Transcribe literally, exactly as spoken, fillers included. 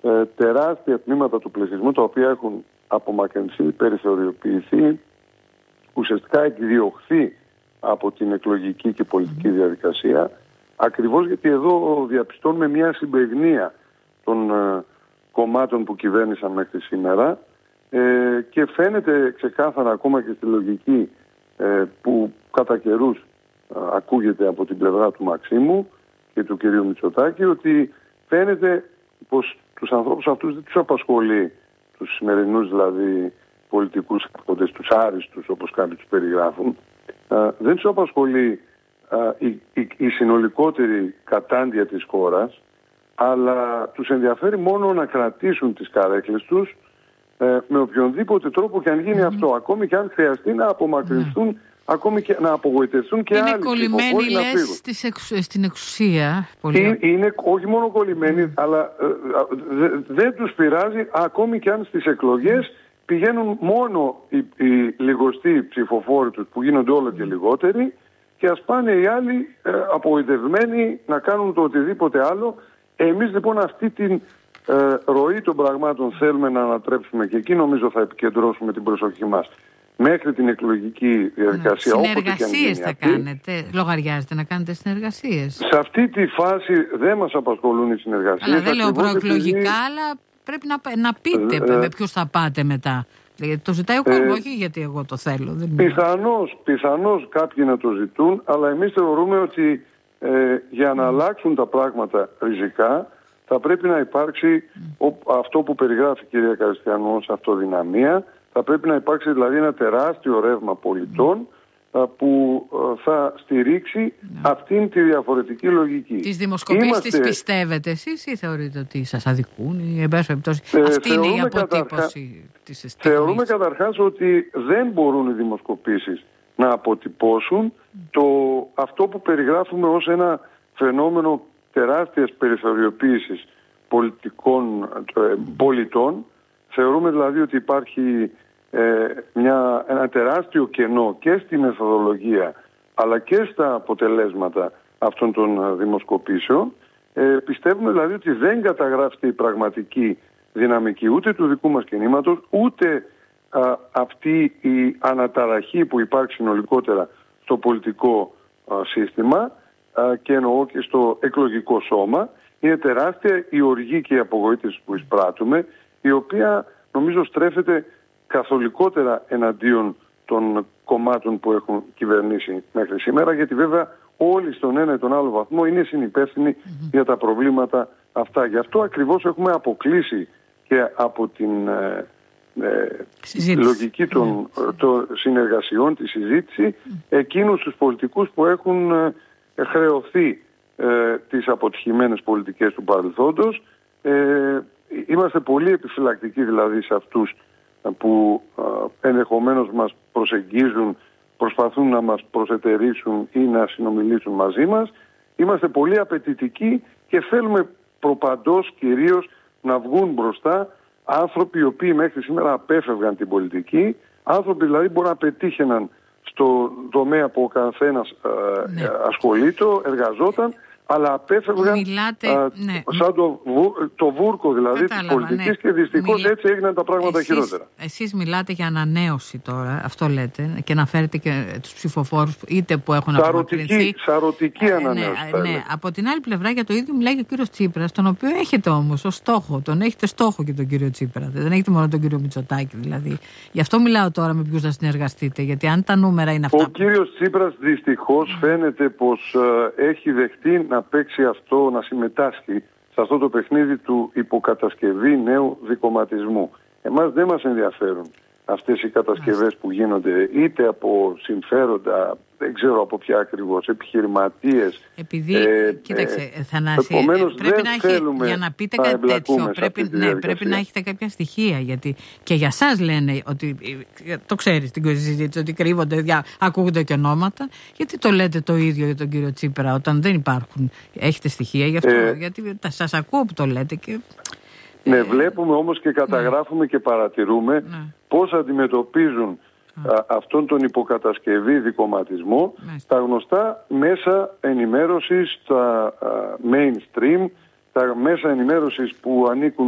ε, τεράστια τμήματα του πληθυσμού τα οποία έχουν απομακρυνθεί, περιθωριοποιηθεί, ουσιαστικά εκδιωχθεί από την εκλογική και πολιτική διαδικασία, ακριβώς γιατί εδώ διαπιστώνουμε μια συμπαιγνία των ε, κομμάτων που κυβέρνησαν μέχρι σήμερα ε, και φαίνεται ξεκάθαρα ακόμα και στη λογική ε, που κατά καιρούς ε, ακούγεται από την πλευρά του Μαξίμου και του κυρίου Μητσοτάκη, ότι φαίνεται πως τους ανθρώπους αυτούς δεν τους απασχολεί, τους σημερινούς δηλαδή πολιτικούς άρχοντες, τους άριστους όπως κάποιοι τους περιγράφουν, ε, δεν τους απασχολεί ε, η, η, η συνολικότερη κατάντια της χώρας, αλλά τους ενδιαφέρει μόνο να κρατήσουν τις καρέκλες τους ε, με οποιονδήποτε τρόπο και αν γίνει mm. αυτό, ακόμη και αν χρειαστεί να απομακρυνθούν, mm. ακόμη και να απογοητευτούν και είναι άλλοι. Είναι κολλημένοι, λες, στις εξ, στην εξουσία. Πολύ. Είναι, είναι όχι μόνο κολλημένοι, mm. αλλά ε, δε, δεν τους πειράζει, ακόμη και αν στις εκλογές πηγαίνουν μόνο οι, οι λιγοστοί ψηφοφόροι τους που γίνονται όλο και λιγότεροι και ας πάνε οι άλλοι ε, απογοητευμένοι να κάνουν το οτιδήποτε άλλο. Εμείς λοιπόν αυτή την ε, ροή των πραγμάτων θέλουμε να ανατρέψουμε και εκεί νομίζω θα επικεντρώσουμε την προσοχή μας μέχρι την εκλογική διαδικασία. Ναι, συνεργασίες θα κάνετε, λογαριάζετε να κάνετε συνεργασίες? Σε αυτή τη φάση δεν μας απασχολούν οι συνεργασίες. Αλλά δεν λέω προεκλογικά, επειδή... αλλά πρέπει να, να πείτε ε, με ποιους θα πάτε μετά. Γιατί το ζητάει ο κόσμος, ε, όχι γιατί εγώ το θέλω. Δεν πιθανώς, πιθανώς κάποιοι να το ζητούν, αλλά εμείς θεωρούμε ότι Ε, για να mm. αλλάξουν τα πράγματα ριζικά θα πρέπει να υπάρξει mm. ο, αυτό που περιγράφει η κυρία Καριστιανού ως αυτοδυναμία, θα πρέπει να υπάρξει δηλαδή ένα τεράστιο ρεύμα πολιτών mm. α, που α, θα στηρίξει mm. αυτήν τη διαφορετική λογική. Τις δημοσκοπήσεις Είμαστε... τις πιστεύετε εσείς ή θεωρείτε ότι σας αδικούν ή εν πάση περιπτώσει ε, αυτή είναι η αποτύπωση καταρχά... της στιγμής? Θεωρούμε καταρχάς ότι δεν μπορούν οι δημοσκοπήσεις να αποτυπώσουν το, αυτό που περιγράφουμε ως ένα φαινόμενο τεράστιας περιθωριοποίησης πολιτικών ε, πολιτών. Θεωρούμε δηλαδή ότι υπάρχει ε, μια, ένα τεράστιο κενό και στη μεθοδολογία αλλά και στα αποτελέσματα αυτών των δημοσκοπήσεων. Ε, πιστεύουμε δηλαδή ότι δεν καταγράφεται η πραγματική δυναμική ούτε του δικού μας κινήματος, ούτε Α, αυτή η αναταραχή που υπάρχει συνολικότερα στο πολιτικό α, σύστημα α, και εννοώ και στο εκλογικό σώμα. Είναι τεράστια η οργή και η απογοήτευση που εισπράττουμε, η οποία νομίζω στρέφεται καθολικότερα εναντίον των κομμάτων που έχουν κυβερνήσει μέχρι σήμερα, γιατί βέβαια όλοι στον ένα ή τον άλλο βαθμό είναι συνυπεύθυνοι mm-hmm. για τα προβλήματα αυτά. Γι' αυτό ακριβώς έχουμε αποκλείσει και από την ε, Ε, λογική των, mm. των συνεργασιών, τη συζήτηση, mm. εκείνους τους πολιτικούς που έχουν ε, χρεωθεί ε, τις αποτυχημένες πολιτικές του παρελθόντος. Ε, είμαστε πολύ επιφυλακτικοί δηλαδή σε αυτούς που ε, ενδεχομένως μας προσεγγίζουν, προσπαθούν να μας προσετερήσουν ή να συνομιλήσουν μαζί μας. Είμαστε πολύ απαιτητικοί και θέλουμε προπαντός κυρίως να βγουν μπροστά άνθρωποι οι οποίοι μέχρι σήμερα απέφευγαν την πολιτική, άνθρωποι δηλαδή μπορεί να πετύχαιναν στο τομέα που ο καθένας ε, ναι. ασχολείται, εργαζόταν, αλλά απέφευγαν Μιλάτε, α, ναι. σαν το, το βούρκο δηλαδή της πολιτικής ναι. και δυστυχώς Μιλά... έτσι έγιναν τα πράγματα εσείς, χειρότερα. Εσείς μιλάτε για ανανέωση τώρα, αυτό λέτε, και να φέρετε και τους ψηφοφόρους είτε που έχουν απομακρυνθεί. Σαρωτική ε, ανανέωση. Ναι, ναι. Από την άλλη πλευρά για το ίδιο μιλάει και ο κύριος Τσίπρας, τον οποίο έχετε όμως ως στόχο, τον έχετε στόχο και τον κύριο Τσίπρα, δεν έχετε μόνο τον κύριο Μητσοτάκη δηλαδή. Γι' αυτό μιλάω τώρα με ποιους θα συνεργαστείτε, γιατί αν τα νούμερα είναι αυτά... Ο κύριος Τσίπρας δυστυχώς mm. φαίνεται πως ε, έχει δεχτεί να παίξει αυτό, να συμμετάσχει σε αυτό το παιχνίδι του υποκατασκευή νέου δικομματισμού. Εμάς δεν μας ενδιαφέρουν αυτές οι κατασκευές που γίνονται είτε από συμφέροντα, δεν ξέρω από ποια ακριβώς, επιχειρηματίες. Επειδή, ε, κοίταξε, ε, Θανάση, πρέπει να έχει, για να πείτε να κάτι τέτοιο, πρέπει, ναι, πρέπει να έχετε κάποια στοιχεία, γιατί και για σας λένε ότι, το ξέρεις την συζήτηση, ότι κρύβονται, δια, ακούγονται και ονόματα, γιατί το λέτε το ίδιο για τον κύριο Τσίπρα όταν δεν υπάρχουν, έχετε στοιχεία γι' αυτό, ε, γιατί σας ακούω που το λέτε και... Ναι, βλέπουμε όμως και καταγράφουμε ναι. και παρατηρούμε ναι. πώς αντιμετωπίζουν α, αυτόν τον υποκατασκευή δικομματισμό ναι. τα γνωστά μέσα ενημέρωσης, τα α, mainstream, τα μέσα ενημέρωσης που ανήκουν